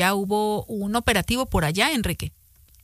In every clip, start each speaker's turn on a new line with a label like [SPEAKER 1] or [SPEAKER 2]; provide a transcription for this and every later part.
[SPEAKER 1] ya hubo un operativo por allá, Enrique.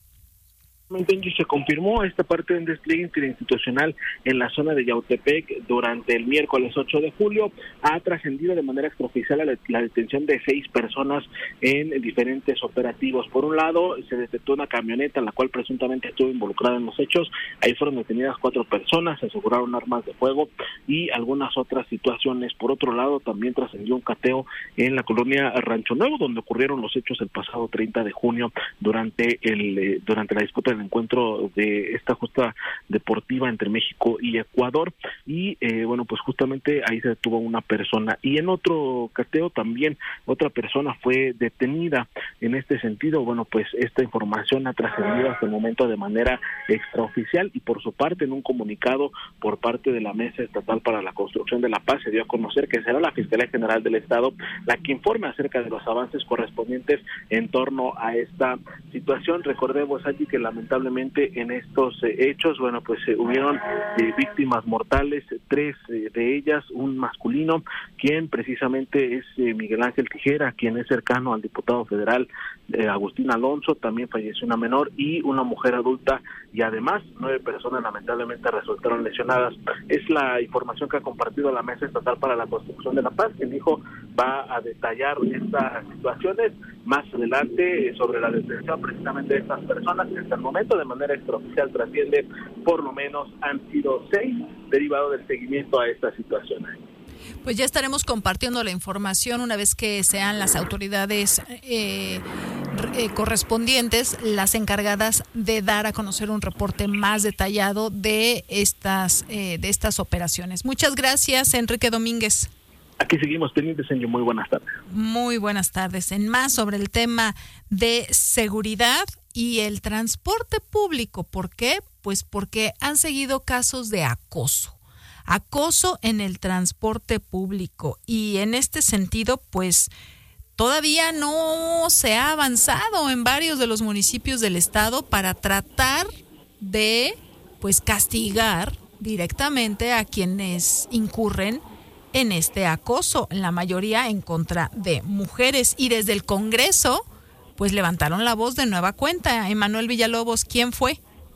[SPEAKER 2] Se confirmó esta parte de un despliegue interinstitucional en la zona de Yautepec durante el miércoles 8 de julio. Ha trascendido de manera extraoficial la detención de 6 personas en diferentes operativos. Por un lado, se detectó una camioneta en la cual presuntamente estuvo involucrada en los hechos. Ahí fueron detenidas 4 personas, se aseguraron armas de fuego y algunas otras situaciones. Por otro lado, también trascendió un cateo en la colonia Rancho Nuevo, donde ocurrieron los hechos el pasado 30 de junio durante la disputa del encuentro de esta justa deportiva entre México y Ecuador, y pues justamente ahí se detuvo una persona. Y en otro cateo también otra persona fue detenida. En este sentido, pues esta información ha trascendido hasta el momento de manera extraoficial, y por su parte, en un comunicado por parte de la Mesa Estatal para la Construcción de la Paz, se dio a conocer que será la Fiscalía General del Estado la que informe acerca de los avances correspondientes en torno a esta situación. Recordemos allí que lamentablemente en estos hechos, hubieron víctimas mortales, 3 de ellas, un masculino, quien precisamente es Miguel Ángel Tijera, quien es cercano al diputado federal Agustín Alonso. También falleció una menor y una mujer adulta, y además 9 personas lamentablemente resultaron lesionadas. Es la información que ha compartido la Mesa Estatal para la Construcción de la Paz, que dijo va a detallar estas situaciones más adelante sobre la detención precisamente de estas personas, que hasta el momento de manera extraoficial trasciende, por lo menos han sido 6 derivado del seguimiento a esta situación.
[SPEAKER 1] Pues ya estaremos compartiendo la información una vez que sean las autoridades correspondientes las encargadas de dar a conocer un reporte más detallado de estas operaciones. Muchas gracias, Enrique Domínguez.
[SPEAKER 2] Aquí seguimos pendientes, señor. Muy buenas tardes.
[SPEAKER 1] Muy buenas tardes. En más sobre el tema de seguridad y el transporte público. ¿Por qué? Pues porque han seguido casos de acoso en el transporte público, y en este sentido, pues todavía no se ha avanzado en varios de los municipios del estado para tratar de castigar directamente a quienes incurren en este acoso, la mayoría en contra de mujeres. Y desde el Congreso pues levantaron la voz de nueva cuenta. Emanuel Villalobos, ¿quién fue?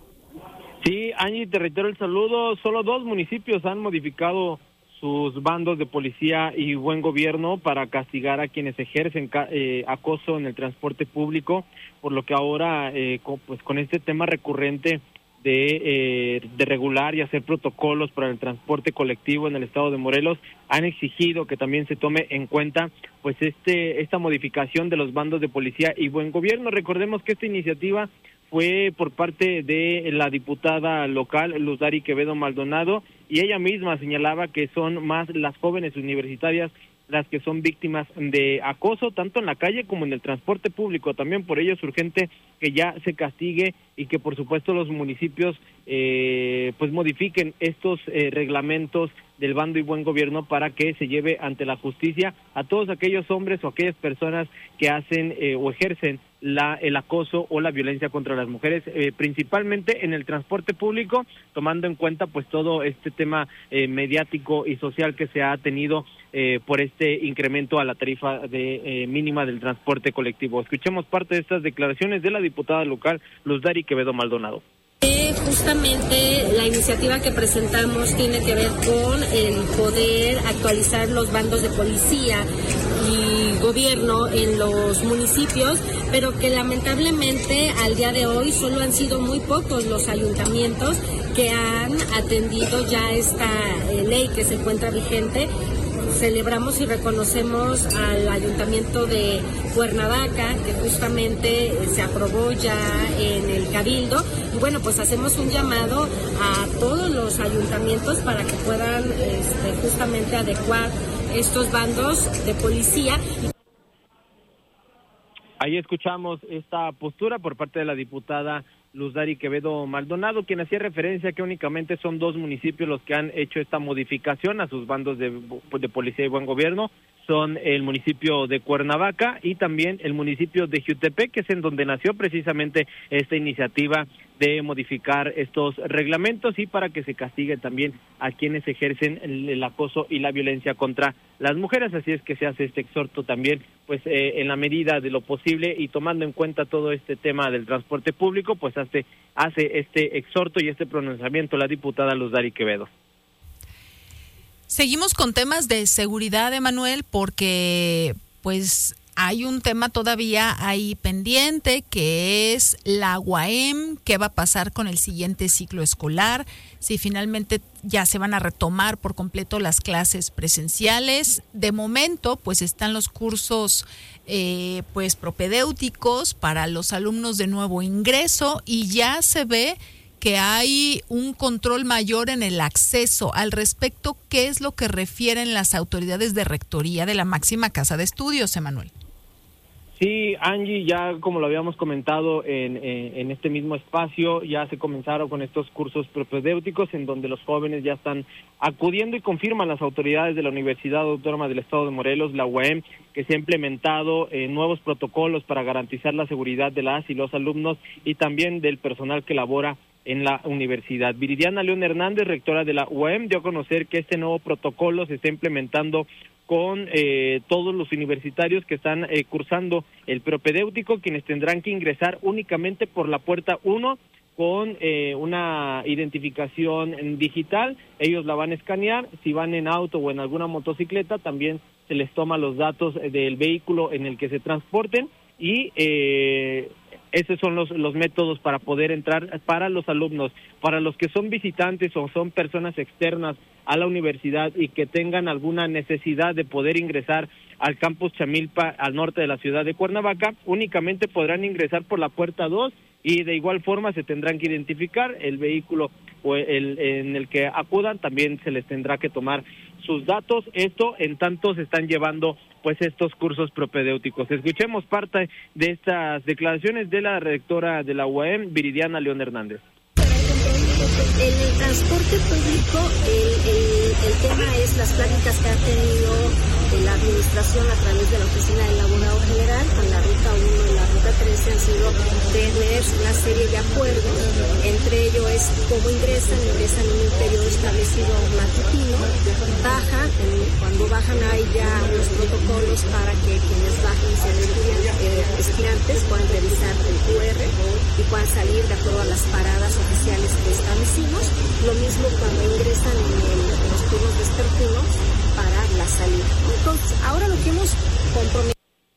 [SPEAKER 3] Sí, Angie, te reitero el saludo. Solo 2 municipios han modificado sus bandos de policía y buen gobierno para castigar a quienes ejercen acoso en el transporte público, por lo que ahora con este tema recurrente de regular y hacer protocolos para el transporte colectivo en el estado de Morelos, han exigido que también se tome en cuenta esta modificación de los bandos de policía y buen gobierno. Recordemos que esta iniciativa fue por parte de la diputada local Luz Dari Quevedo Maldonado, y ella misma señalaba que son más las jóvenes universitarias las que son víctimas de acoso, tanto en la calle como en el transporte público. También por ello es urgente que ya se castigue y que por supuesto los municipios modifiquen estos reglamentos del bando y buen gobierno para que se lleve ante la justicia a todos aquellos hombres o aquellas personas que hacen o ejercen el acoso o la violencia contra las mujeres, principalmente en el transporte público, tomando en cuenta todo este tema mediático y social que se ha tenido por este incremento a la tarifa mínima del transporte colectivo. Escuchemos parte de estas declaraciones de la diputada local Luz Dari Quevedo Maldonado.
[SPEAKER 4] Justamente la iniciativa que presentamos tiene que ver con el poder actualizar los bandos de policía y gobierno en los municipios, pero que lamentablemente al día de hoy solo han sido muy pocos los ayuntamientos que han atendido ya esta ley que se encuentra vigente. Celebramos y reconocemos al Ayuntamiento de Cuernavaca, que justamente se aprobó ya en el Cabildo. Y pues hacemos un llamado a todos los ayuntamientos para que puedan justamente adecuar estos bandos de policía.
[SPEAKER 3] Ahí escuchamos esta postura por parte de la diputada Luz Dari Quevedo Maldonado, quien hacía referencia a que únicamente son 2 municipios los que han hecho esta modificación a sus bandos de policía y buen gobierno. son el municipio de Cuernavaca y también el municipio de Jiutepec, que es en donde nació precisamente esta iniciativa de modificar estos reglamentos y para que se castigue también a quienes ejercen el acoso y la violencia contra las mujeres. Así es que se hace este exhorto también, pues en la medida de lo posible y tomando en cuenta todo este tema del transporte público, pues hace este exhorto y este pronunciamiento la diputada Luz Dari Quevedo.
[SPEAKER 1] Seguimos con temas de seguridad, Emanuel, porque pues hay un tema todavía ahí pendiente, que es la UAM. ¿Qué va a pasar con el siguiente ciclo escolar? Si finalmente ya se van a retomar por completo las clases presenciales. De momento, pues están los cursos pues propedéuticos para los alumnos de nuevo ingreso y ya se ve que hay un control mayor en el acceso. Al respecto, ¿qué es lo que refieren las autoridades de rectoría de la máxima casa de estudios, Emanuel?
[SPEAKER 3] Sí, Angie, ya como lo habíamos comentado en este mismo espacio, ya se comenzaron con estos cursos propedéuticos en donde los jóvenes ya están acudiendo y confirman las autoridades de la Universidad Autónoma del Estado de Morelos, la UAM, que se ha implementado nuevos protocolos para garantizar la seguridad de las y los alumnos y también del personal que labora en la universidad. Viridiana León Hernández, rectora de la UAM, dio a conocer que este nuevo protocolo se está implementando con todos los universitarios que están cursando el propedéutico, quienes tendrán que ingresar únicamente por la puerta 1 con una identificación digital. Ellos la van a escanear. Si van en auto o en alguna motocicleta, también se les toma los datos del vehículo en el que se transporten y esos son los métodos para poder entrar para los alumnos. Para los que son visitantes o son personas externas a la universidad y que tengan alguna necesidad de poder ingresar al campus Chamilpa al norte de la ciudad de Cuernavaca, únicamente podrán ingresar por la puerta 2 y de igual forma se tendrán que identificar el vehículo o en el que acudan, también se les tendrá que tomar sus datos. Esto en tanto se están llevando pues estos cursos propedéuticos. Escuchemos parte de estas declaraciones de la rectora de la UAM, Viridiana León Hernández.
[SPEAKER 4] En el transporte público, el tema es las pláticas que ha tenido la administración a través de la Oficina del Abogado General con la Ruta 1 y la Ruta 13 han sido tener una serie de acuerdos. Entre ellos es cómo ingresan en un periodo establecido matutino, bajan, cuando bajan hay ya unos protocolos para que quienes bajen sean aspirantes puedan revisar el QR y puedan salir de acuerdo a las paradas oficiales que establecimos. Lo mismo cuando ingresan en los turnos vespertinos para la salida. Entonces, ahora lo que hemos comprometido.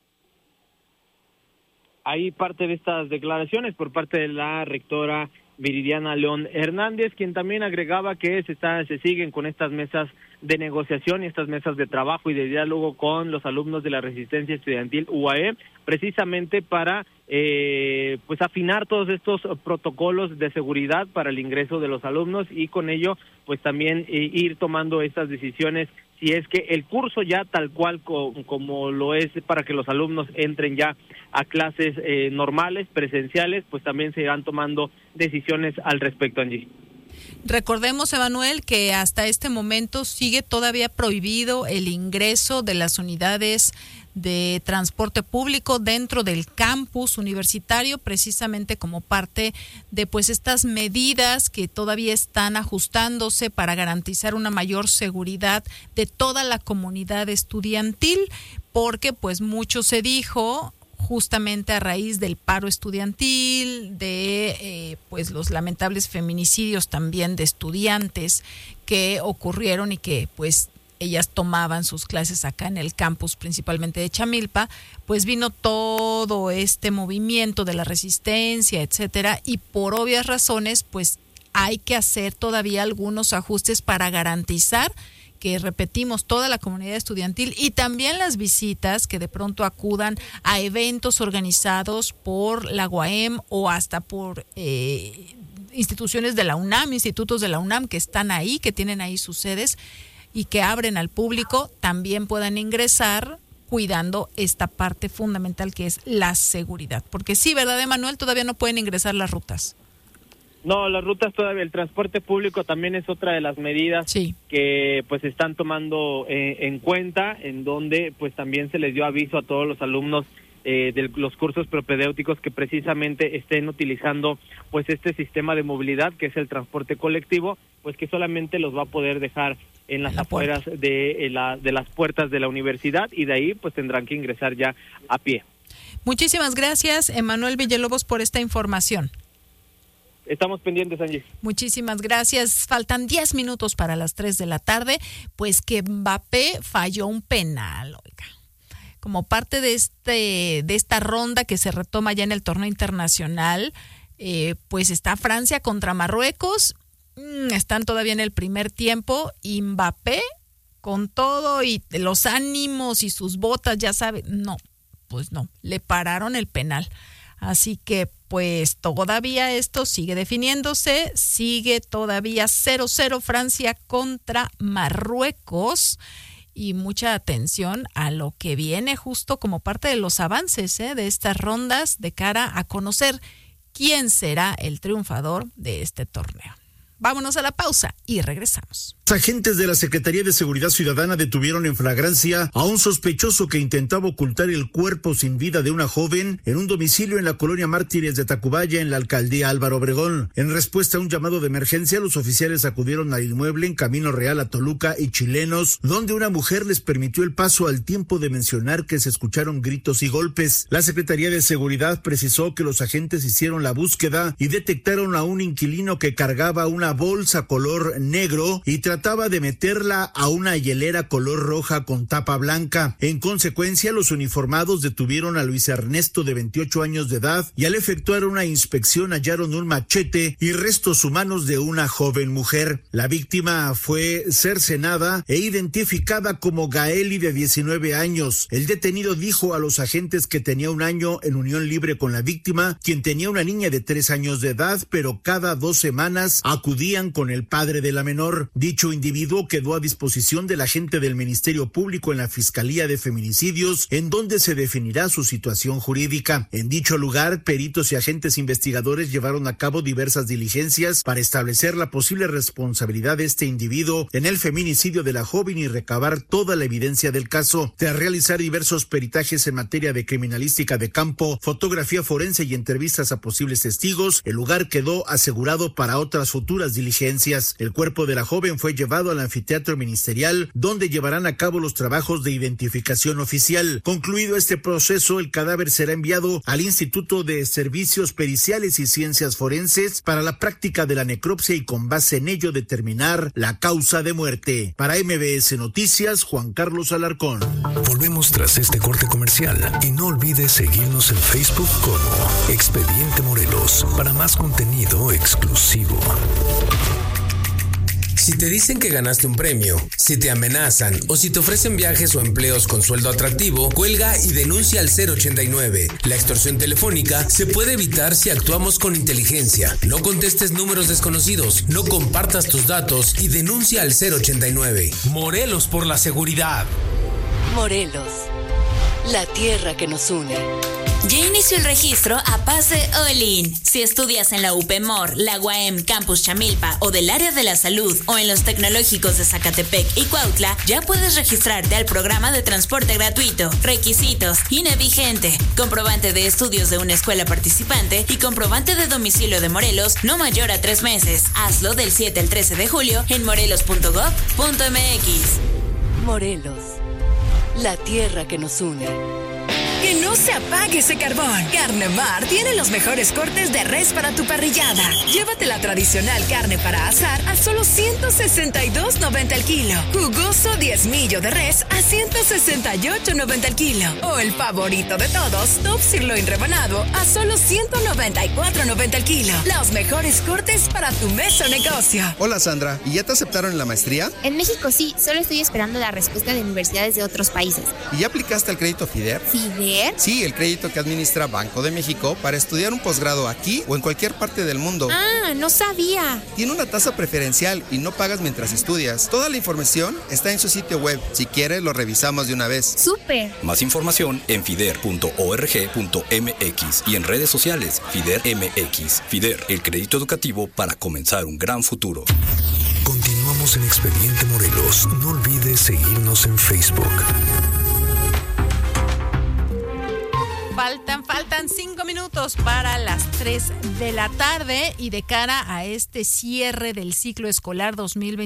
[SPEAKER 3] Hay parte de estas declaraciones por parte de la rectora Viridiana León Hernández, quien también agregaba que se siguen con estas mesas de negociación y estas mesas de trabajo y de diálogo con los alumnos de la Resistencia Estudiantil UAE, precisamente para pues afinar todos estos protocolos de seguridad para el ingreso de los alumnos y con ello pues también ir tomando estas decisiones si es que el curso ya tal cual como lo es para que los alumnos entren ya a clases normales, presenciales, pues también se irán tomando decisiones al respecto, Angie.
[SPEAKER 1] Recordemos, Emanuel, que hasta este momento sigue todavía prohibido el ingreso de las unidades de transporte público dentro del campus universitario, precisamente como parte de pues estas medidas que todavía están ajustándose para garantizar una mayor seguridad de toda la comunidad estudiantil, porque pues mucho se dijo justamente a raíz del paro estudiantil, de pues los lamentables feminicidios también de estudiantes que ocurrieron y que pues ellas tomaban sus clases acá en el campus principalmente de Chamilpa, pues vino todo este movimiento de la resistencia, etcétera, y por obvias razones pues hay que hacer todavía algunos ajustes para garantizar que, repetimos, toda la comunidad estudiantil y también las visitas que de pronto acudan a eventos organizados por la UAM o hasta por instituciones de la UNAM, institutos de la UNAM que están ahí, que tienen ahí sus sedes y que abren al público, también puedan ingresar cuidando esta parte fundamental que es la seguridad. Porque sí, ¿verdad, Emanuel? Todavía no pueden ingresar las rutas.
[SPEAKER 3] No, las rutas todavía, el transporte público también es otra de las medidas que pues están tomando en cuenta, en donde pues también se les dio aviso a todos los alumnos de los cursos propedéuticos que precisamente estén utilizando pues este sistema de movilidad que es el transporte colectivo, pues que solamente los va a poder dejar en las afueras de las puertas de la universidad, y de ahí pues tendrán que ingresar ya a pie.
[SPEAKER 1] Muchísimas gracias, Emanuel Villalobos, por esta información.
[SPEAKER 3] Estamos pendientes, Angie.
[SPEAKER 1] Muchísimas gracias. Faltan 10 minutos para las 3 de la tarde, pues que Mbappé falló un penal, oiga. Como parte de esta ronda que se retoma ya en el torneo internacional, pues está Francia contra Marruecos. Están todavía en el primer tiempo y Mbappé, con todo y los ánimos y sus botas, ya sabe, no, le pararon el penal. Así que pues todavía esto sigue definiéndose, sigue todavía 0-0 Francia contra Marruecos, y mucha atención a lo que viene justo como parte de los avances de estas rondas de cara a conocer quién será el triunfador de este torneo. Vámonos a la pausa y regresamos.
[SPEAKER 5] Agentes de la Secretaría de Seguridad Ciudadana detuvieron en flagrancia a un sospechoso que intentaba ocultar el cuerpo sin vida de una joven en un domicilio en la colonia Mártires de Tacubaya, en la alcaldía Álvaro Obregón. En respuesta a un llamado de emergencia, los oficiales acudieron al inmueble en Camino Real a Toluca y Chilenos, donde una mujer les permitió el paso al tiempo de mencionar que se escucharon gritos y golpes. La Secretaría de Seguridad precisó que los agentes hicieron la búsqueda y detectaron a un inquilino que cargaba una bolsa color negro y trataba de meterla a una hielera color roja con tapa blanca. En consecuencia, los uniformados detuvieron a Luis Ernesto, de 28 años de edad, y al efectuar una inspección hallaron un machete y restos humanos de una joven mujer. La víctima fue cercenada e identificada como Gaeli, de 19 años. El detenido dijo a los agentes que tenía un año en unión libre con la víctima, quien tenía una niña de 3 años de edad, pero cada 2 semanas acudían con el padre de la menor. Dicho individuo quedó a disposición del agente del Ministerio Público en la Fiscalía de Feminicidios, en donde se definirá su situación jurídica. En dicho lugar, peritos y agentes investigadores llevaron a cabo diversas diligencias para establecer la posible responsabilidad de este individuo en el feminicidio de la joven y recabar toda la evidencia del caso. Tras realizar diversos peritajes en materia de criminalística de campo, fotografía forense y entrevistas a posibles testigos, el lugar quedó asegurado para otras futuras diligencias. El cuerpo de la joven fue llevado al anfiteatro ministerial, donde llevarán a cabo los trabajos de identificación oficial. Concluido este proceso, el cadáver será enviado al Instituto de Servicios Periciales y Ciencias Forenses para la práctica de la necropsia y con base en ello determinar la causa de muerte. Para MBS Noticias, Juan Carlos Alarcón.
[SPEAKER 6] Volvemos tras este corte comercial y no olvides seguirnos en Facebook como Expediente Morelos para más contenido exclusivo.
[SPEAKER 7] Si te dicen que ganaste un premio, si te amenazan o si te ofrecen viajes o empleos con sueldo atractivo, cuelga y denuncia al 089. La extorsión telefónica se puede evitar si actuamos con inteligencia. No contestes números desconocidos, no compartas tus datos y denuncia al 089. Morelos por la seguridad.
[SPEAKER 8] Morelos, la tierra que nos une.
[SPEAKER 9] Ya inició el registro a Pase All-In. Si estudias en la UPMOR, la UAM, Campus Chamilpa o del área de la salud o en los tecnológicos de Zacatepec y Cuautla, ya puedes registrarte al programa de transporte gratuito. Requisitos: INE vigente, comprobante de estudios de una escuela participante y comprobante de domicilio de Morelos no mayor a 3 meses. Hazlo del 7 al 13 de julio en morelos.gov.mx.
[SPEAKER 8] Morelos, la tierra que nos une.
[SPEAKER 10] Que no se apague ese carbón. Carne Mar tiene los mejores cortes de res para tu parrillada. Llévate la tradicional carne para asar a solo $162.90 el kilo. Jugoso diezmillo de res a $168.90 el kilo. O el favorito de todos, Top Sirloin rebanado a solo $194.90 el kilo. Los mejores cortes para tu mesa o negocio.
[SPEAKER 11] Hola Sandra, ¿y ya te aceptaron en la maestría?
[SPEAKER 12] En México sí, solo estoy esperando la respuesta de universidades de otros países.
[SPEAKER 11] ¿Y ya aplicaste al crédito FIDER?
[SPEAKER 12] ¿FIDER?
[SPEAKER 10] FIDER?
[SPEAKER 11] Sí, el crédito que administra Banco de México para estudiar un posgrado aquí o en cualquier parte del mundo.
[SPEAKER 10] Ah, no sabía.
[SPEAKER 11] Tiene una tasa preferencial y no pagas mientras estudias. Toda la información está en su sitio web. Si quieres, lo revisamos de una vez.
[SPEAKER 10] ¡Súper!
[SPEAKER 12] Más información en fider.org.mx y en redes sociales FIDER MX. FIDER, el crédito educativo para comenzar un gran futuro.
[SPEAKER 6] Continuamos en Expediente Morelos. No olvides seguirnos en Facebook.
[SPEAKER 1] Faltan 5 minutos para las 3 de la tarde y de cara a este cierre del ciclo escolar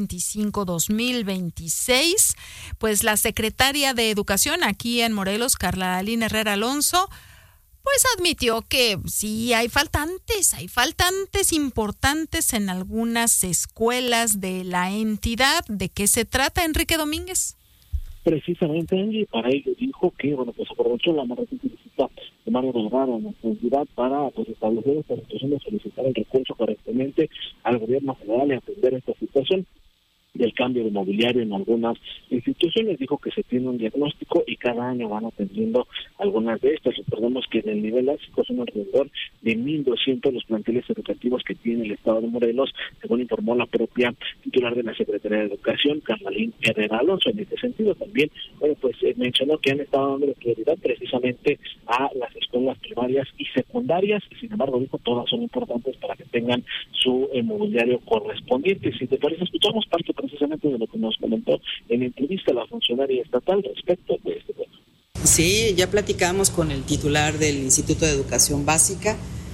[SPEAKER 1] 2025-2026, pues la secretaria de Educación aquí en Morelos, Carla Aline Herrera Alonso, pues admitió que sí hay faltantes importantes en algunas escuelas de la entidad. ¿De qué se trata, Enrique Domínguez?
[SPEAKER 2] Precisamente, Angie, para ello dijo que, pues aprovechó la más reciente visita de Mario Delgado a nuestra entidad para establecer esta situación de solicitar el recurso correspondiente al gobierno federal y atender esta situación del cambio de mobiliario en algunas instituciones. Dijo que se tiene un diagnóstico y cada año van atendiendo algunas de estas. Recordemos que en el nivel básico son alrededor de 1,200 los planteles educativos que tiene el Estado de Morelos, según informó la propia titular de la Secretaría de Educación, Carla Aline Herrera Alonso. En este sentido también, mencionó que han estado dando prioridad precisamente a las escuelas primarias y secundarias. Sin embargo, dijo, todas son importantes para que tengan su mobiliario correspondiente. Si te parece, escuchamos parte precisamente de lo que nos comentó en entrevista la funcionaria estatal respecto de este tema.
[SPEAKER 13] Sí, ya platicamos con el titular del Instituto de Educación Básica.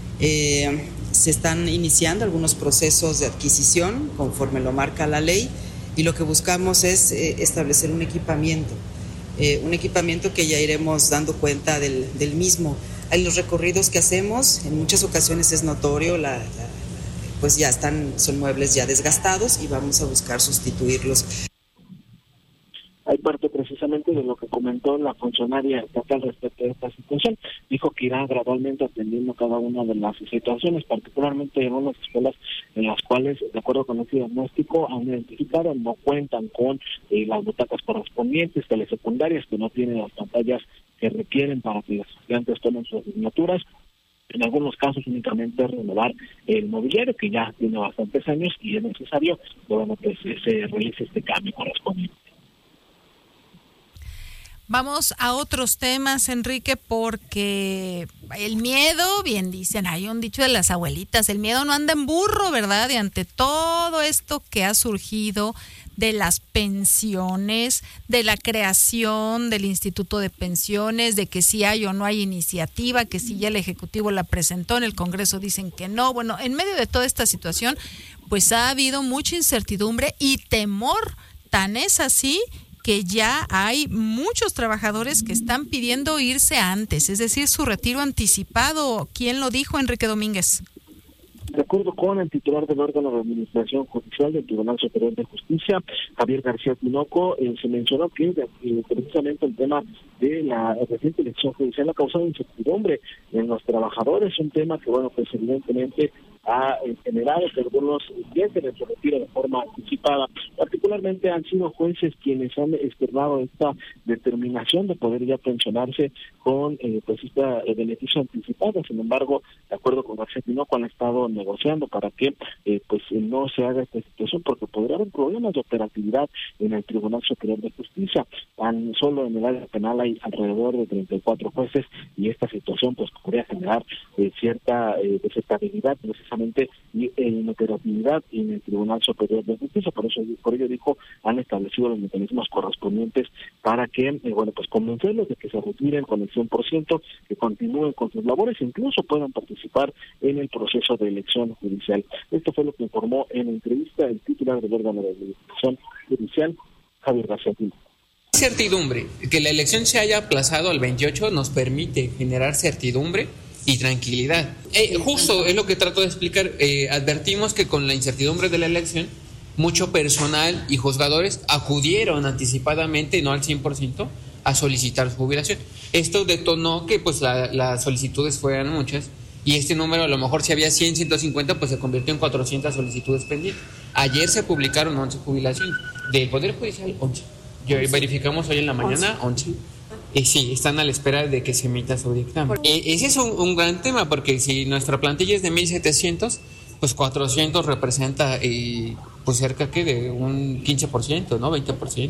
[SPEAKER 13] Se están iniciando algunos procesos de adquisición conforme lo marca la ley y lo que buscamos es establecer un equipamiento que ya iremos dando cuenta del mismo. En los recorridos que hacemos, en muchas ocasiones es notorio pues ya son muebles ya desgastados y vamos a buscar sustituirlos.
[SPEAKER 2] Hay parte precisamente de lo que comentó la funcionaria estatal respecto a esta situación. Dijo que irá gradualmente atendiendo cada una de las situaciones, particularmente en unas escuelas en las cuales, de acuerdo con este diagnóstico, han identificado no cuentan con las butacas correspondientes, telesecundarias que no tienen las pantallas que requieren para que los estudiantes tomen sus asignaturas. En algunos casos únicamente renovar el mobiliario, que ya tiene bastantes años y es necesario que se realice este cambio correspondiente.
[SPEAKER 1] Vamos a otros temas, Enrique, porque el miedo, bien dicen, hay un dicho de las abuelitas, el miedo no anda en burro, ¿verdad? Y ante todo esto que ha surgido de las pensiones, de la creación del Instituto de Pensiones, de que si hay o no hay iniciativa, que si ya el Ejecutivo la presentó, en el Congreso dicen que no. Bueno, en medio de toda esta situación, pues ha habido mucha incertidumbre y temor, tan es así que ya hay muchos trabajadores que están pidiendo irse antes, es decir, su retiro anticipado. ¿Quién lo dijo, Enrique Domínguez?
[SPEAKER 2] De acuerdo con el titular del órgano de administración judicial del Tribunal Superior de Justicia, Javier García Tinoco, se mencionó que precisamente el tema de la reciente elección judicial ha causado incertidumbre en los trabajadores, un tema que, pues evidentemente ha generado que algunos piensen su retiro de forma anticipada. Particularmente han sido jueces quienes han externado esta determinación de poder ya pensionarse con este beneficio anticipado. Sin embargo, de acuerdo con García Tinoco, han estado negociando para que no se haga esta situación, porque podría haber problemas de operatividad en el Tribunal Superior de Justicia. Tan solo en el área penal hay alrededor de 34 jueces y esta situación pues podría generar cierta desestabilidad precisamente en operatividad en el Tribunal Superior de Justicia. Por ello dijo, han establecido los mecanismos correspondientes para que pues convencerlos de que se retiren con el 100%, que continúen con sus labores e incluso puedan participar en el proceso de elección judicial. Esto fue lo que informó en entrevista el titular del órgano de administración judicial, Javier García Tinoco.
[SPEAKER 14] Certidumbre, que la elección se haya aplazado al 28 nos permite generar certidumbre y tranquilidad. Justo es lo que trato de explicar. Advertimos que con la incertidumbre de la elección, mucho personal y juzgadores acudieron anticipadamente, no al 100%, a solicitar su jubilación. Esto detonó que pues las solicitudes fueran muchas y este número, a lo mejor si había 100, 150, pues se convirtió en 400 solicitudes pendientes. Ayer se publicaron 11 jubilaciones. Del Poder Judicial, 11. Verificamos hoy en la mañana, 11. sí, están a la espera de que se emita su dictamen. Ese es un gran tema, porque si nuestra plantilla es de 1,700, pues 400 representa pues cerca que de un 15%, ¿no? 20%.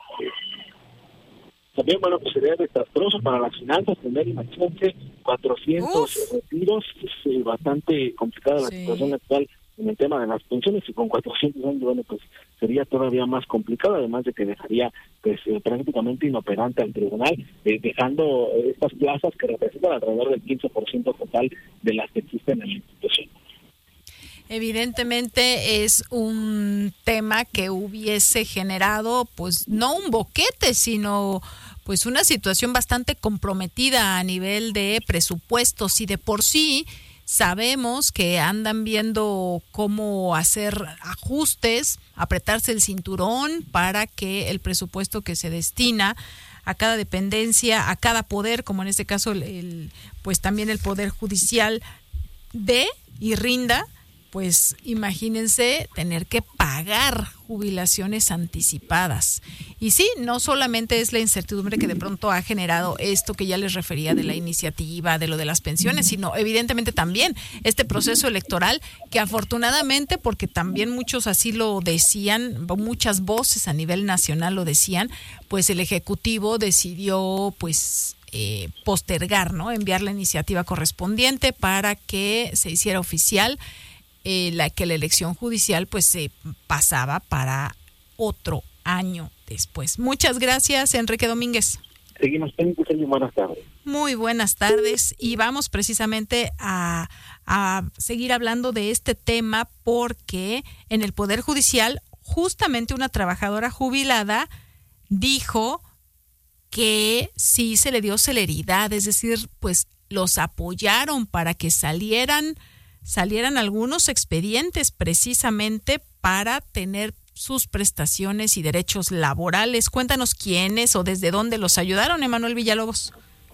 [SPEAKER 2] También, bueno, pues sería desastroso para las finanzas tener, imagínense, 400 retiros. Es bastante complicada la situación actual en el tema de las pensiones, y con 400 años, bueno, pues sería todavía más complicado, además de que dejaría pues prácticamente inoperante al tribunal, dejando estas plazas que representan alrededor del 15% total de las que existen en la institución.
[SPEAKER 1] Evidentemente es un tema que hubiese generado, pues no un boquete, sino pues una situación bastante comprometida a nivel de presupuestos, y de por sí sabemos que andan viendo cómo hacer ajustes, apretarse el cinturón para que el presupuesto que se destina a cada dependencia, a cada poder, como en este caso pues también el Poder Judicial, dé y rinda. Pues imagínense tener que pagar jubilaciones anticipadas. Y sí, no solamente es la incertidumbre que de pronto ha generado esto que ya les refería de la iniciativa, de lo de las pensiones, sino evidentemente también este proceso electoral que afortunadamente, porque también muchos así lo decían, muchas voces a nivel nacional lo decían, pues el Ejecutivo decidió pues postergar, ¿no? Enviar la iniciativa correspondiente para que se hiciera oficial que la elección judicial pues se pasaba para otro año después. Muchas gracias, Enrique Domínguez.
[SPEAKER 2] Seguimos, buenas tardes.
[SPEAKER 1] Muy buenas tardes, y vamos precisamente a seguir hablando de este tema, porque en el Poder Judicial justamente una trabajadora jubilada dijo que sí se le dio celeridad, es decir, pues los apoyaron para que salieran algunos expedientes precisamente para tener sus prestaciones y derechos laborales. Cuéntanos quiénes o desde dónde los ayudaron, Emanuel Villalobos.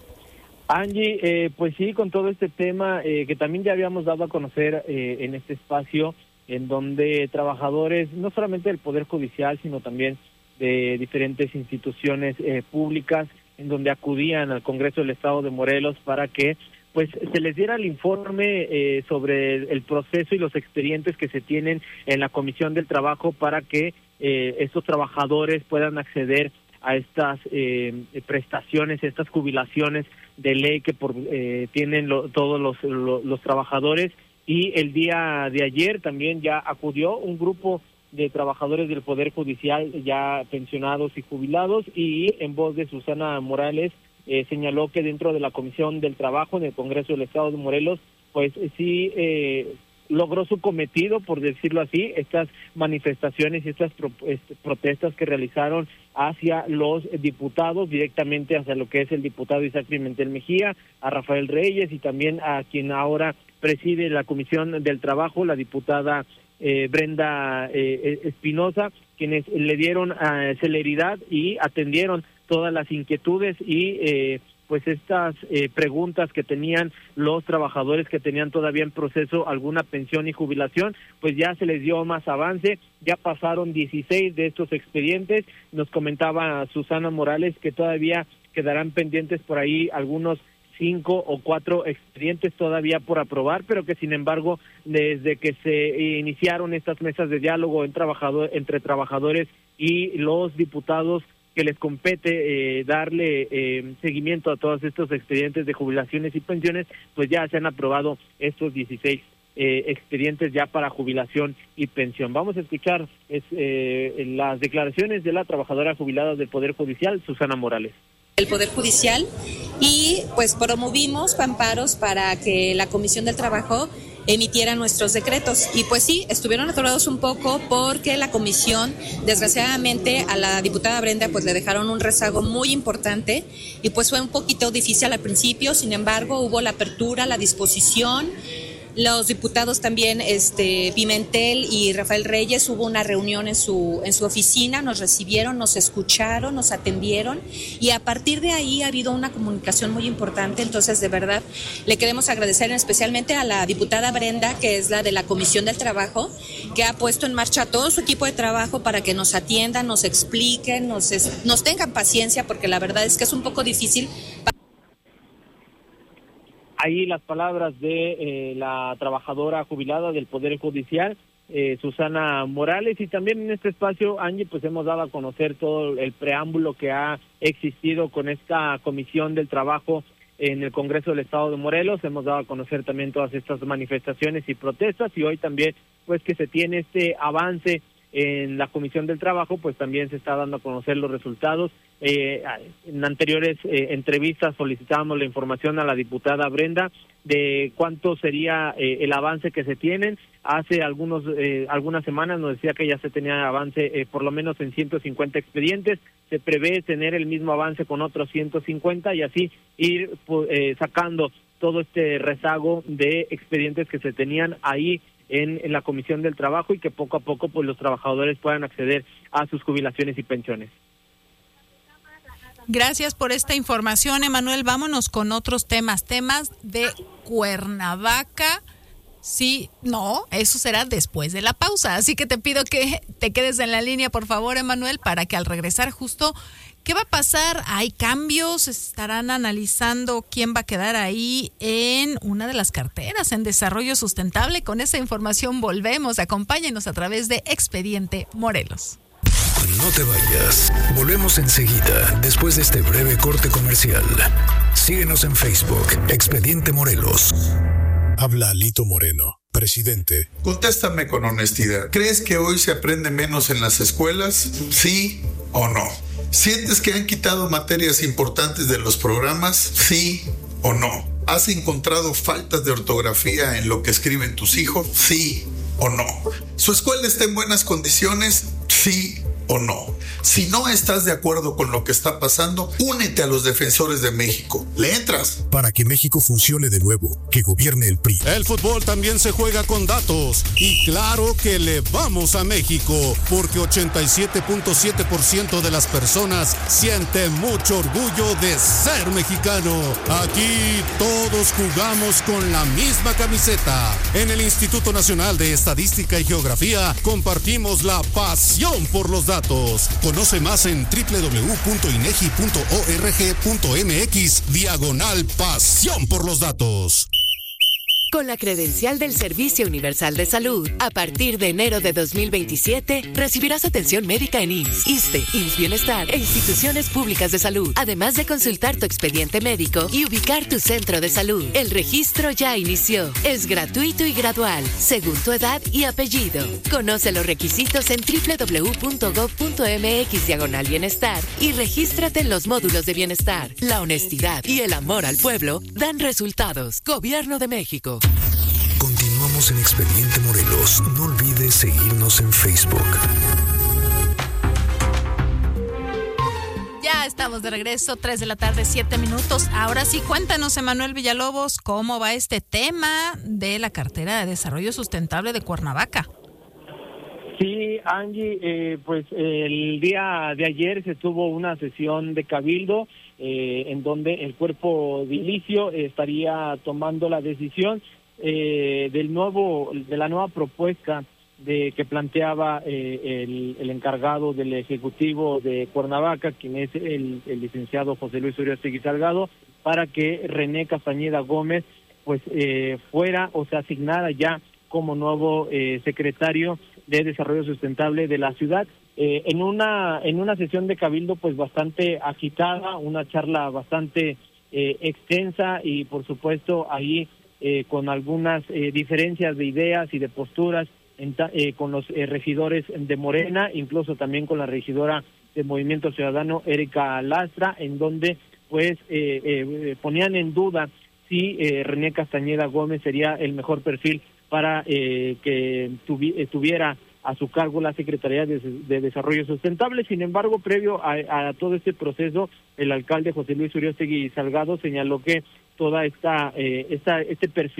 [SPEAKER 3] Angie, pues sí, con todo este tema que también ya habíamos dado a conocer en este espacio, en donde trabajadores, no solamente del Poder Judicial, sino también de diferentes instituciones públicas, en donde acudían al Congreso del Estado de Morelos para que pues se les diera el informe sobre el proceso y los expedientes que se tienen en la Comisión del Trabajo para que estos trabajadores puedan acceder a estas prestaciones, estas jubilaciones de ley que tienen todos los trabajadores. Y el día de ayer también ya acudió un grupo de trabajadores del Poder Judicial ya pensionados y jubilados, y en voz de Susana Morales señaló que dentro de la Comisión del Trabajo en el Congreso del Estado de Morelos, pues sí logró su cometido, por decirlo así, estas manifestaciones y estas protestas que realizaron hacia los diputados, directamente hacia lo que es el diputado Isaac Pimentel Mejía, a Rafael Reyes, y también a quien ahora preside la Comisión del Trabajo, la diputada Brenda Espinosa, quienes le dieron celeridad y atendieron todas las inquietudes y pues estas preguntas que tenían los trabajadores que tenían todavía en proceso alguna pensión y jubilación. Pues ya se les dio más avance, ya pasaron 16 de estos expedientes. Nos comentaba Susana Morales que todavía quedarán pendientes por ahí algunos 5 o 4 expedientes todavía por aprobar, pero que sin embargo desde que se iniciaron estas mesas de diálogo entre trabajadores y los diputados que les compete darle seguimiento a todos estos expedientes de jubilaciones y pensiones, pues ya se han aprobado estos 16 expedientes ya para jubilación y pensión. Vamos a escuchar las declaraciones de la trabajadora jubilada del Poder Judicial, Susana Morales.
[SPEAKER 15] El Poder Judicial, y pues promovimos amparos para que la Comisión del Trabajo emitiera nuestros decretos, y pues sí, estuvieron atorados un poco porque la comisión, desgraciadamente, a la diputada Brenda pues le dejaron un rezago muy importante, y pues fue un poquito difícil al principio. Sin embargo, hubo la apertura, la disposición Los diputados también, Pimentel y Rafael Reyes, hubo una reunión en su oficina, nos recibieron, nos escucharon, nos atendieron y a partir de ahí ha habido una comunicación muy importante. Entonces, de verdad, le queremos agradecer especialmente a la diputada Brenda, que es la de la Comisión del Trabajo, que ha puesto en marcha todo su equipo de trabajo para que nos atiendan, nos expliquen, nos tengan paciencia, porque la verdad es que es un poco difícil.
[SPEAKER 3] Ahí las palabras de la trabajadora jubilada del Poder Judicial, Susana Morales, y también en este espacio, Angie, pues hemos dado a conocer todo el preámbulo que ha existido con esta Comisión del Trabajo en el Congreso del Estado de Morelos. Hemos dado a conocer también todas estas manifestaciones y protestas, y hoy también pues que se tiene este avance en la Comisión del Trabajo, pues también se está dando a conocer los resultados. En anteriores entrevistas solicitábamos la información a la diputada Brenda de cuánto sería el avance que se tienen. Hace algunas semanas nos decía que ya se tenía avance por lo menos en 150 expedientes. Se prevé tener el mismo avance con otros 150 y así ir sacando todo este rezago de expedientes que se tenían ahí en la Comisión del Trabajo, y que poco a poco pues los trabajadores puedan acceder a sus jubilaciones y pensiones.
[SPEAKER 1] Gracias por esta información, Emanuel. Vámonos con otros temas de Cuernavaca. Sí, no, eso será después de la pausa, así que te pido que te quedes en la línea, por favor, Emanuel, para que al regresar justo, ¿qué va a pasar? ¿Hay cambios? ¿Estarán analizando quién va a quedar ahí en una de las carteras en desarrollo sustentable? Con esa información volvemos. Acompáñenos a través de Expediente Morelos.
[SPEAKER 6] No te vayas. Volvemos enseguida, después de este breve corte comercial. Síguenos en Facebook, Expediente Morelos.
[SPEAKER 16] Habla Alito Moreno, presidente.
[SPEAKER 17] Contéstame con honestidad. ¿Crees que hoy se aprende menos en las escuelas? ¿Sí o no? ¿Sientes que han quitado materias importantes de los programas? ¿Sí o no? ¿Has encontrado faltas de ortografía en lo que escriben tus hijos? ¿Sí o no? ¿Su escuela está en buenas condiciones? ¿Sí o no? Si no estás de acuerdo con lo que está pasando, únete a los defensores de México. ¿Le entras?
[SPEAKER 16] Para que México funcione de nuevo, que gobierne el PRI.
[SPEAKER 18] El fútbol también se juega con datos. Y claro que le vamos a México, porque 87.7% de las personas sienten mucho orgullo de ser mexicano. Aquí todos jugamos con la misma camiseta. En el Instituto Nacional de Estadística y Geografía compartimos la pasión por los datos. Conoce más en www.inegi.org.mx/pasión por los datos.
[SPEAKER 19] Con la credencial del Servicio Universal de Salud, a partir de enero de 2027, recibirás atención médica en IMSS, ISSSTE, IMSS Bienestar e instituciones públicas de salud, además de consultar tu expediente médico y ubicar tu centro de salud. El registro ya inició. Es gratuito y gradual, según tu edad y apellido. Conoce los requisitos en www.gov.mx/bienestar y regístrate en los módulos de bienestar. La honestidad y el amor al pueblo dan resultados. Gobierno de México.
[SPEAKER 6] Continuamos en Expediente Morelos. No olvides seguirnos en Facebook.
[SPEAKER 1] Ya estamos de regreso, 3 de la tarde, 7 minutos. Ahora sí, cuéntanos, Emanuel Villalobos, cómo va este tema de la cartera de desarrollo sustentable de Cuernavaca.
[SPEAKER 3] Sí, Angie, pues el día de ayer se tuvo una sesión de cabildo en donde el cuerpo edilicio estaría tomando la decisión de la nueva propuesta que planteaba el encargado del Ejecutivo de Cuernavaca, quien es el licenciado José Luis Uriostegui Salgado, para que René Castañeda Gómez pues fuera o se asignara ya como nuevo secretario de Desarrollo Sustentable de la ciudad. En una sesión de cabildo pues bastante agitada, una charla bastante extensa y por supuesto ahí con algunas diferencias de ideas y de posturas con los regidores de Morena, incluso también con la regidora de Movimiento Ciudadano, Erika Lastra, en donde pues ponían en duda si René Castañeda Gómez sería el mejor perfil para que tuviera a su cargo la Secretaría de Desarrollo Sustentable. Sin embargo, previo a todo este proceso, el alcalde José Luis Uriostegui Salgado señaló que toda este perfil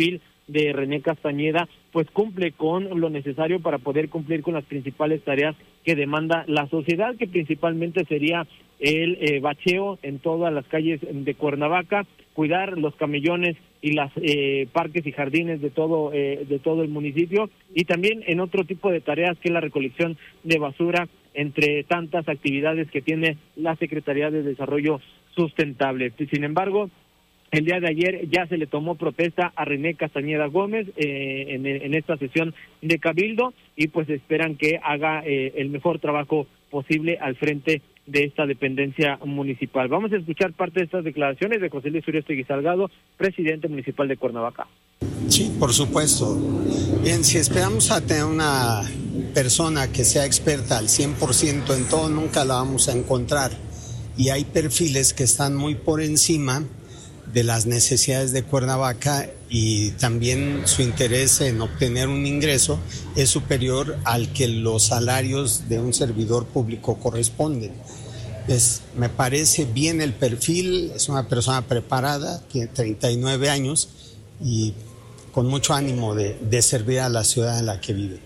[SPEAKER 3] de René Castañeda pues cumple con lo necesario para poder cumplir con las principales tareas que demanda la sociedad, que principalmente sería el bacheo en todas las calles de Cuernavaca, cuidar los camellones y las parques y jardines de todo el municipio, y también en otro tipo de tareas que es la recolección de basura, entre tantas actividades que tiene la Secretaría de Desarrollo Sustentable. Sin embargo, el día de ayer ya se le tomó protesta a René Castañeda Gómez en esta sesión de Cabildo, y pues esperan que haga el mejor trabajo posible al frente de esta dependencia municipal. Vamos a escuchar parte de estas declaraciones de José Luis Uriostegui Salgado, presidente municipal de Cuernavaca.
[SPEAKER 20] Sí, por supuesto. Bien, si esperamos a tener una persona que sea experta al 100% en todo, nunca la vamos a encontrar. Y hay perfiles que están muy por encima de las necesidades de Cuernavaca, y también su interés en obtener un ingreso es superior al que los salarios de un servidor público corresponden. Me parece bien el perfil, es una persona preparada, tiene 39 años y con mucho ánimo de servir a la ciudad en la que vive.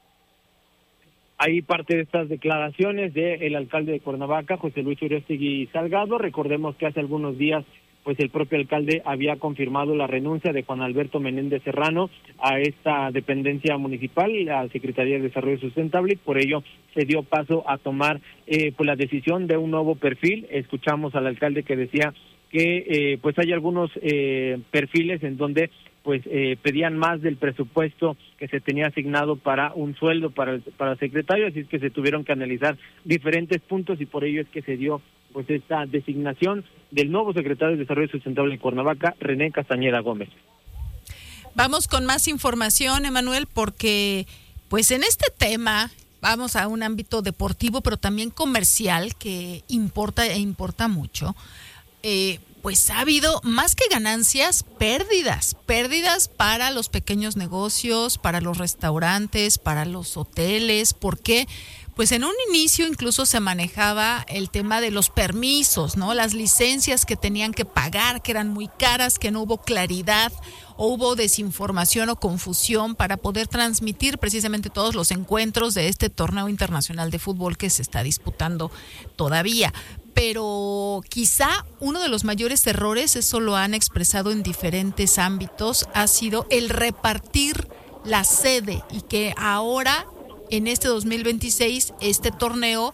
[SPEAKER 3] Hay parte de estas declaraciones del alcalde de Cuernavaca, José Luis Uriostegui Salgado. Recordemos que hace algunos días pues el propio alcalde había confirmado la renuncia de Juan Alberto Menéndez Serrano a esta dependencia municipal, la Secretaría de Desarrollo Sustentable, y por ello se dio paso a tomar pues la decisión de un nuevo perfil. Escuchamos al alcalde que decía que pues hay algunos perfiles en donde pues pedían más del presupuesto que se tenía asignado para un sueldo para el secretario, así es que se tuvieron que analizar diferentes puntos, y por ello es que se dio pues esta designación del nuevo secretario de Desarrollo Sustentable de Cuernavaca, René Castañeda Gómez.
[SPEAKER 1] Vamos con más información, Emanuel, porque pues en este tema vamos a un ámbito deportivo, pero también comercial, que importa mucho. Pues ha habido más que ganancias, pérdidas para los pequeños negocios, para los restaurantes, para los hoteles. ¿Por qué? Pues en un inicio incluso se manejaba el tema de los permisos, ¿no? Las licencias que tenían que pagar, que eran muy caras, que no hubo claridad, o hubo desinformación o confusión para poder transmitir precisamente todos los encuentros de este torneo internacional de fútbol que se está disputando todavía. Pero quizá uno de los mayores errores, eso lo han expresado en diferentes ámbitos, ha sido el repartir la sede, y que ahora en este 2026 este torneo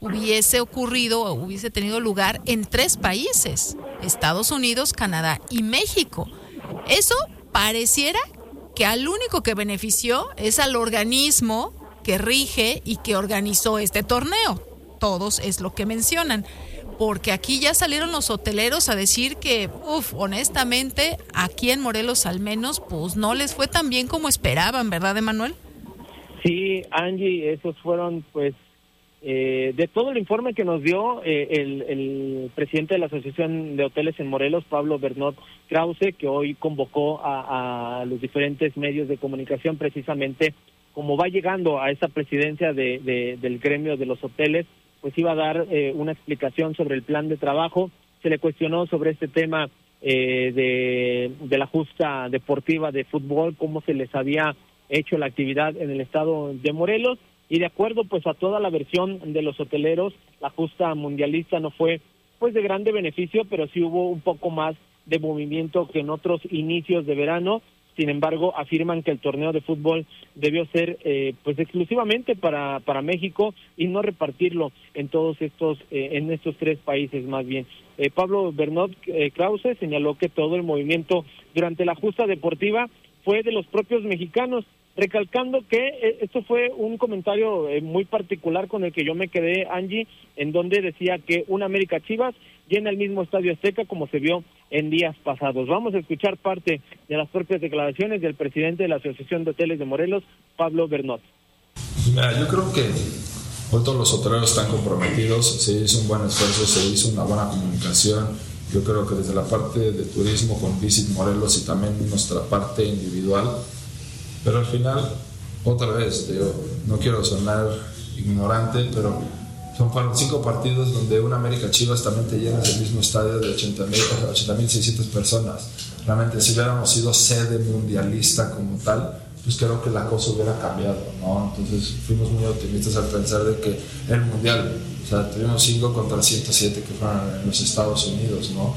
[SPEAKER 1] hubiese tenido lugar en 3 países: Estados Unidos, Canadá y México. Eso pareciera que al único que benefició es al organismo que rige y que organizó este torneo. Todos es lo que mencionan, porque aquí ya salieron los hoteleros a decir que, honestamente, aquí en Morelos al menos, pues no les fue tan bien como esperaban, ¿verdad, Emanuel?
[SPEAKER 3] Sí, Angie, esos fueron, pues, de todo el informe que nos dio el presidente de la Asociación de Hoteles en Morelos, Pablo Bernot Krause, que hoy convocó a los diferentes medios de comunicación, precisamente como va llegando a esa presidencia del gremio de los hoteles, pues iba a dar una explicación sobre el plan de trabajo. Se le cuestionó sobre este tema de la justa deportiva de fútbol, cómo se les había hecho la actividad en el estado de Morelos, y de acuerdo pues a toda la versión de los hoteleros, la justa mundialista no fue pues de grande beneficio, pero sí hubo un poco más de movimiento que en otros inicios de verano. Sin embargo, afirman que el torneo de fútbol debió ser pues exclusivamente para México y no repartirlo en todos estos en estos 3 países más bien. Pablo Bernot Krause señaló que todo el movimiento durante la justa deportiva fue de los propios mexicanos, recalcando que esto fue un comentario muy particular con el que yo me quedé, Angie, en donde decía que un América Chivas llena el mismo Estadio Azteca como se vio en días pasados. Vamos a escuchar parte de las propias declaraciones del presidente de la Asociación de Hoteles de Morelos, Pablo Bernot.
[SPEAKER 21] Mira, yo creo que hoy todos los hoteleros están comprometidos, se hizo un buen esfuerzo, se hizo una buena comunicación. Yo creo que desde la parte de turismo con Visit Morelos y también nuestra parte individual, pero al final, otra vez, no quiero sonar ignorante, pero fueron 5 partidos donde un América Chivas también te llenas el mismo estadio de 80,600 personas. Realmente si hubiéramos sido sede mundialista como tal, pues creo que la cosa hubiera cambiado, ¿no? Entonces fuimos muy optimistas al pensar de que el mundial, o sea, tuvimos 5 contra 107 que fueron en los Estados Unidos, ¿no?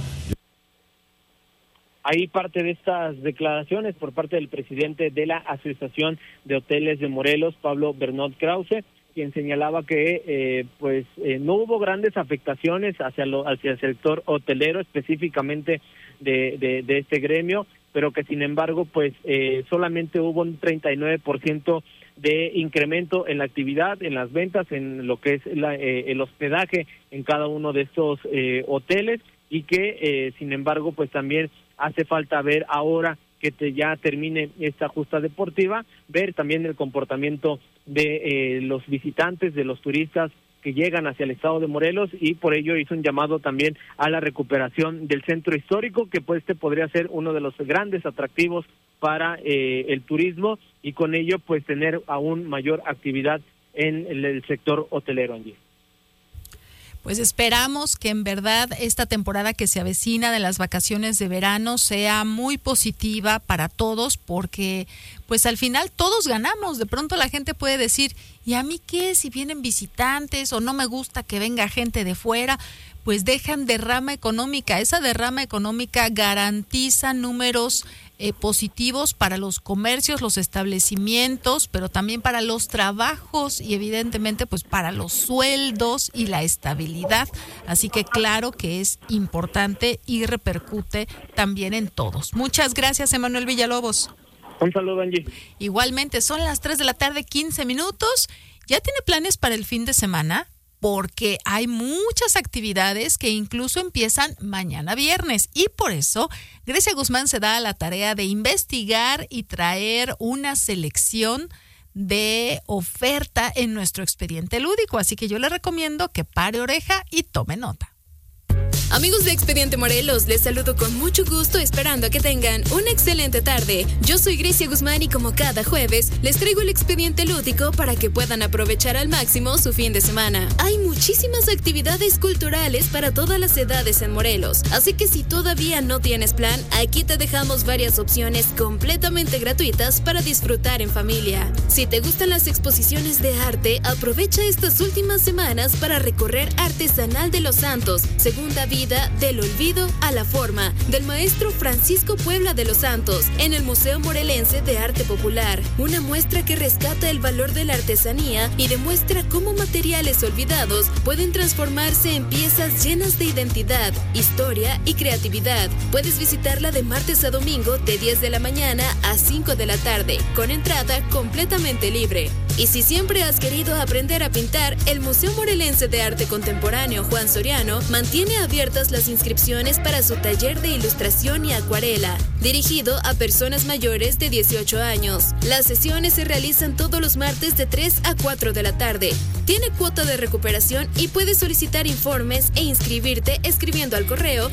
[SPEAKER 3] Hay parte de estas declaraciones por parte del presidente de la Asociación de Hoteles de Morelos, Pablo Bernot Krause, quien señalaba que no hubo grandes afectaciones hacia el sector hotelero, específicamente de este gremio, pero que sin embargo solamente hubo un 39% de incremento en la actividad, en las ventas, en lo que es el hospedaje en cada uno de estos hoteles, y que sin embargo también hace falta ver ahora que ya termine esta justa deportiva, ver también el comportamiento de los visitantes, de los turistas que llegan hacia el estado de Morelos, y por ello hizo un llamado también a la recuperación del centro histórico, que podría ser uno de los grandes atractivos para el turismo, y con ello tener aún mayor actividad en el sector hotelero, Angie.
[SPEAKER 1] Pues esperamos que en verdad esta temporada que se avecina de las vacaciones de verano sea muy positiva para todos, porque al final todos ganamos. De pronto la gente puede decir, ¿y a mí qué si vienen visitantes o no me gusta que venga gente de fuera? Pues dejan derrama económica. Esa derrama económica garantiza números positivos para los comercios, los establecimientos, pero también para los trabajos y evidentemente para los sueldos y la estabilidad. Así que claro que es importante y repercute también en todos. Muchas gracias, Emanuel Villalobos.
[SPEAKER 3] Un saludo, Angie.
[SPEAKER 1] Igualmente, son las 3:15 p.m. ¿Ya tiene planes para el fin de semana? Porque hay muchas actividades que incluso empiezan mañana viernes, y por eso Grecia Guzmán se da a la tarea de investigar y traer una selección de oferta en nuestro expediente lúdico, así que yo le recomiendo que pare oreja y tome nota.
[SPEAKER 4] Amigos de Expediente Morelos, les saludo con mucho gusto, esperando a que tengan una excelente tarde. Yo soy Grecia Guzmán y como cada jueves, les traigo el expediente lúdico para que puedan aprovechar al máximo su fin de semana. Hay muchísimas actividades culturales para todas las edades en Morelos, así que si todavía no tienes plan, aquí te dejamos varias opciones completamente gratuitas para disfrutar en familia. Si te gustan las exposiciones de arte, aprovecha estas últimas semanas para recorrer Artesanal de los Santos, segunda vida del olvido a la forma, del maestro Francisco Puebla de los Santos, en el Museo Morelense de Arte Popular. Una muestra que rescata el valor de la artesanía y demuestra cómo materiales olvidados pueden transformarse en piezas llenas de identidad, historia y creatividad. Puedes visitarla de martes a domingo de 10 de la mañana a 5 de la tarde, con entrada completamente libre. Y si siempre has querido aprender a pintar, el Museo Morelense de Arte Contemporáneo Juan Soriano mantiene abiertas las inscripciones para su taller de ilustración y acuarela, dirigido a personas mayores de 18 años. Las sesiones se realizan todos los martes de 3 a 4 de la tarde. Tiene cuota de recuperación y puedes solicitar informes e inscribirte escribiendo al correo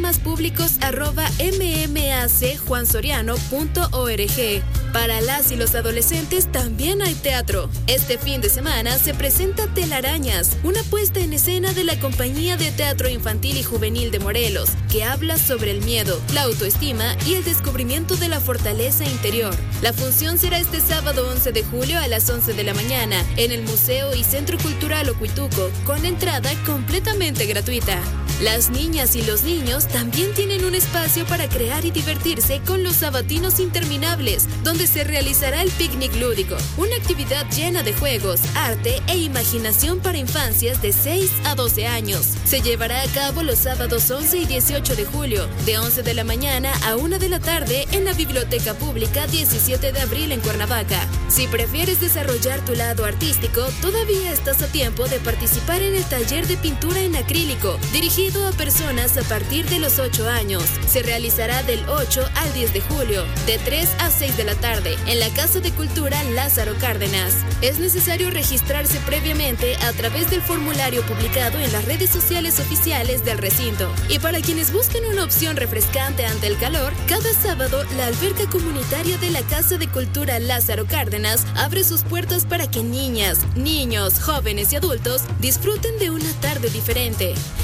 [SPEAKER 4] programaspublicos@mmacjuansoriano.org. Para las y los adolescentes también hay teatro. Este fin de semana se presenta Telarañas, una puesta en escena de la Compañía de Teatro Infantil y Juvenil de Morelos, que habla sobre el miedo, la autoestima y el descubrimiento de la fortaleza interior. La función será este sábado 11 de julio a las 11 de la mañana en el Museo y Centro Cultural Ocuituco, con entrada completamente gratuita. Las niñas y los niños también tienen un espacio para crear y divertirse con los sabatinos interminables, donde se realizará el picnic lúdico, una actividad llena de juegos, arte e imaginación para infancias de 6 a 12 años. Se llevará a cabo los sábados 11 y 18 de julio, de 11 de la mañana a 1 de la tarde en la Biblioteca Pública 17 de abril en Cuernavaca. Si prefieres desarrollar tu lado artístico, todavía estás a tiempo de participar en el taller de pintura en acrílico, dirigido a personas a partir de los 8 años. Se realizará del 8 al 10 de julio, de 3 a 6 de la tarde, en la Casa de Cultura Lázaro Cárdenas. Es necesario registrarse previamente a través del formulario publicado en las redes sociales oficiales del recinto. Y para quienes buscan una opción refrescante ante el calor, cada sábado la alberca comunitaria de la Casa de Cultura Lázaro Cárdenas abre sus puertas para que niñas, niños, jóvenes y adultos disfruten de una tarde diferente. El horario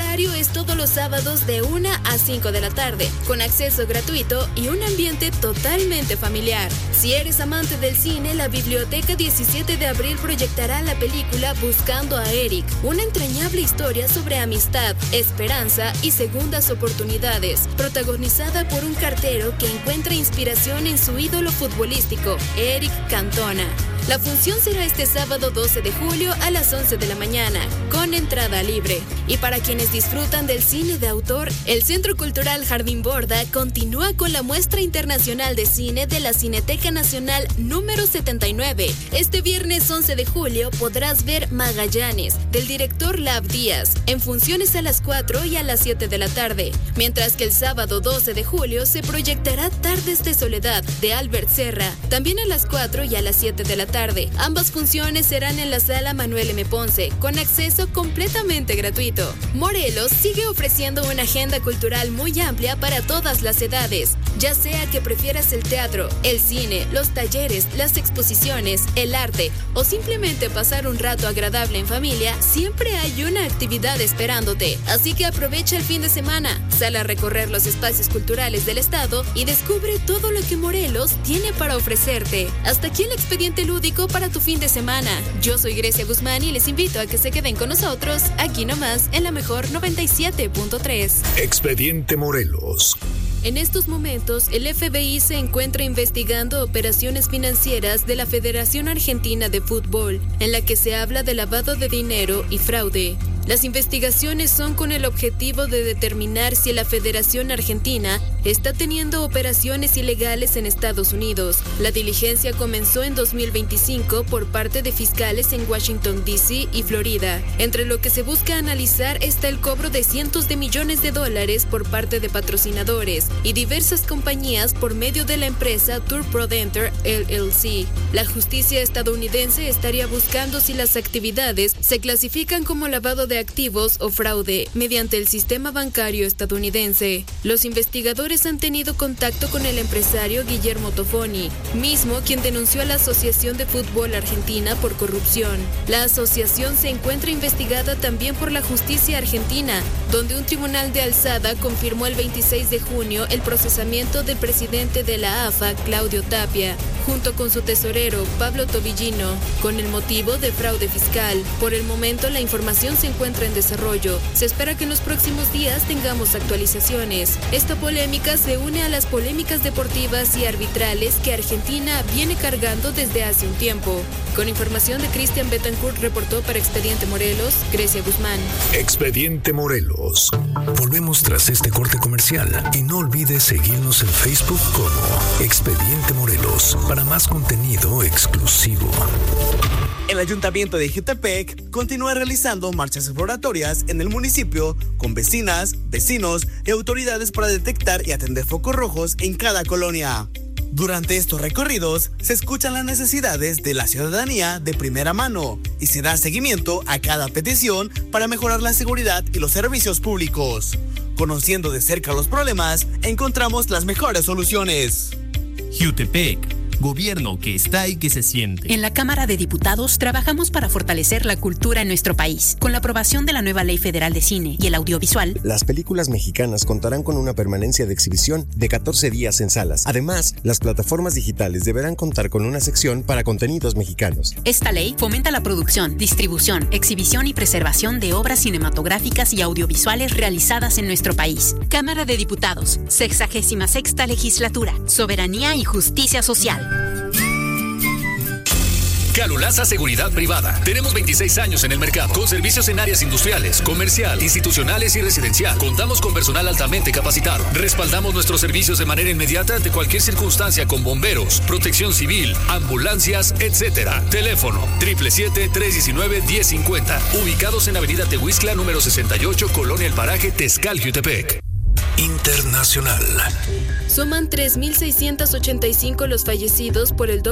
[SPEAKER 4] horario es todos los sábados de 1 a 5 de la tarde, con acceso gratuito y un ambiente totalmente familiar. Si eres amante del cine, la Biblioteca 17 de Abril proyectará la película Buscando a Eric, una entrañable historia sobre amistad, esperanza y segundas oportunidades, protagonizada por un cartero que encuentra inspiración en su ídolo futbolístico, Eric Cantona. La función será este sábado 12 de julio a las 11 de la mañana, con entrada libre. Y para quienes disfrutan del cine de autor, el Centro Cultural Jardín Borda continúa con la muestra internacional de cine de la Cineteca Nacional número 79. Este viernes 11 de julio podrás ver Magallanes, del director Lav Díaz, en funciones a las 4 y a las 7 de la tarde, mientras que el sábado 12 de julio se proyectará Tardes de Soledad, de Albert Serra, también a las 4 y a las 7 de la tarde. Ambas funciones serán en la Sala Manuel M. Ponce, con acceso completamente gratuito. Morelos sigue ofreciendo una agenda cultural muy amplia para todas las edades, ya sea que prefieras el teatro, el cine, los talleres, las exposiciones, el arte o simplemente pasar un rato agradable en familia, siempre hay una actividad esperándote. Así que aprovecha el fin de semana, sal a recorrer los espacios culturales del estado y descubre todo lo que Morelos tiene para ofrecerte. Hasta aquí el expediente lúdico para tu fin de semana. Yo soy Grecia Guzmán y les invito a que se queden con nosotros aquí nomás en la mejor 97.3.
[SPEAKER 6] Expediente Morelos.
[SPEAKER 4] En estos momentos, el FBI se encuentra investigando operaciones financieras de la Federación Argentina de Fútbol, en la que se habla de lavado de dinero y fraude. Las investigaciones son con el objetivo de determinar si la Federación Argentina está teniendo operaciones ilegales en Estados Unidos. La diligencia comenzó en 2025 por parte de fiscales en Washington, D.C. y Florida. Entre lo que se busca analizar está el cobro de cientos de millones de dólares por parte de patrocinadores y diversas compañías por medio de la empresa Tour Prodenter LLC. La justicia estadounidense estaría buscando si las actividades se clasifican como lavado de activos o fraude mediante el sistema bancario estadounidense. Los investigadores han tenido contacto con el empresario Guillermo Tofoni, mismo quien denunció a la Asociación de Fútbol Argentina por corrupción. La asociación se encuentra investigada también por la justicia argentina, donde un tribunal de alzada confirmó el 26 de junio el procesamiento del presidente de la AFA, Claudio Tapia, junto con su tesorero, Pablo Tobillino, con el motivo de fraude fiscal. Por el momento, la información se encuentra en desarrollo. Se espera que en los próximos días tengamos actualizaciones. Esta polémica se une a las polémicas deportivas y arbitrales que Argentina viene cargando desde hace un tiempo. Con información de Cristian Betancourt, reportó para Expediente Morelos, Grecia Guzmán.
[SPEAKER 6] Expediente Morelos. Volvemos tras este corte comercial y no olvides seguirnos en Facebook como Expediente Morelos para más contenido exclusivo.
[SPEAKER 5] El Ayuntamiento de Jutepec continúa realizando marchas exploratorias en el municipio con vecinas, vecinos y autoridades para detectar y atender focos rojos en cada colonia. Durante estos recorridos se escuchan las necesidades de la ciudadanía de primera mano y se da seguimiento a cada petición para mejorar la seguridad y los servicios públicos. Conociendo de cerca los problemas, encontramos las mejores soluciones.
[SPEAKER 22] Jutepec. Gobierno que está y que se siente.
[SPEAKER 23] En la Cámara de Diputados trabajamos para fortalecer la cultura en nuestro país. Con la aprobación de la nueva Ley Federal de Cine y el Audiovisual,
[SPEAKER 24] las películas mexicanas contarán con una permanencia de exhibición de 14 días en salas. Además, las plataformas digitales deberán contar con una sección para contenidos mexicanos.
[SPEAKER 23] Esta ley fomenta la producción, distribución, exhibición y preservación de obras cinematográficas y audiovisuales realizadas en nuestro país. Cámara de Diputados, 66ª Legislatura, Soberanía y Justicia Social.
[SPEAKER 25] Calulaza Seguridad Privada. Tenemos 26 años en el mercado, con servicios en áreas industriales, comercial, institucionales y residencial. Contamos con personal altamente capacitado. Respaldamos nuestros servicios de manera inmediata ante cualquier circunstancia con bomberos, protección civil, ambulancias, etc. Teléfono 777-319-1050. Ubicados en Avenida Tehuizcla, número 68, Colonia El Paraje, Tezcal, Jutepec.
[SPEAKER 6] Internacional.
[SPEAKER 4] Suman 3.685 los fallecidos por el